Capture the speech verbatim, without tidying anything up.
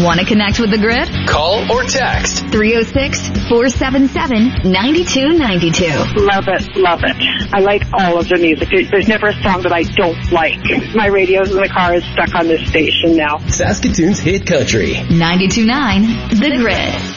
Want to connect with the Grid? Call or text three oh six, four seven seven, nine two nine two. Love it, love it. I like all of the music. There's never a song that I don't like. My radio's in the car is stuck on this station now. Saskatoon's Hit Country. ninety-two point nine The Grid.